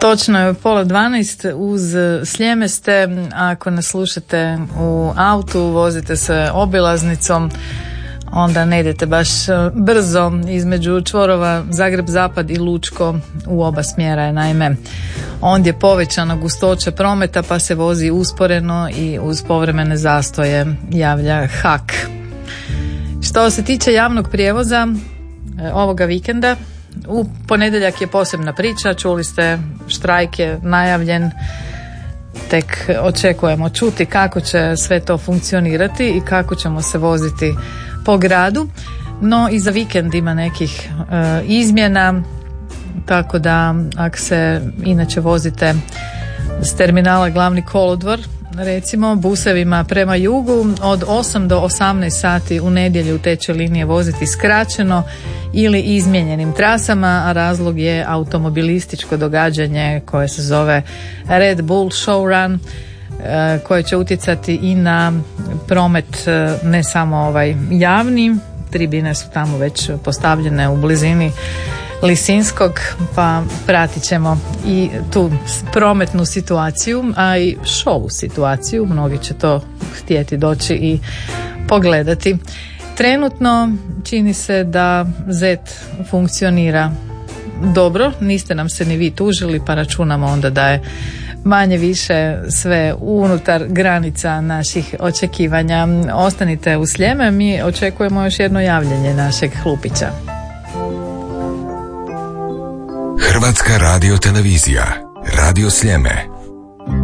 Točno je 11:30 uz Sljeme ste, ako nas slušate u autu, vozite se obilaznicom, onda ne idete baš brzo između čvorova Zagreb-Zapad i Lučko, u oba smjera je naime ondje povećana gustoća prometa pa se vozi usporeno i uz povremene zastoje javlja hak. Što se tiče javnog prijevoza ovoga vikenda, u ponedjeljak je posebna priča, čuli ste, štrajk je najavljen, tek očekujemo čuti kako će sve to funkcionirati i kako ćemo se voziti po gradu, no i za vikend ima nekih izmjena, tako da ako se inače vozite s terminala Glavni kolodvor, recimo busevima prema jugu, od 8 do 18 sati u nedjelju te će linije voziti skraćeno ili izmijenjenim trasama, a razlog je automobilističko događanje koje se zove Red Bull Showrun, koje će utjecati i na promet, ne samo ovaj javni, tribine su tamo već postavljene u blizini Lisinskog, pa pratit ćemo i tu prometnu situaciju, a i show situaciju, mnogi će to htjeti doći i pogledati. Trenutno čini se da ZET funkcionira dobro, niste nam se ni vi tužili, pa računamo onda da je manje više sve unutar granica naših očekivanja. Ostanite u Sljeme, mi očekujemo još jedno javljanje našeg Hlupića. Hrvatska radiotelevizija, Radio Sljeme.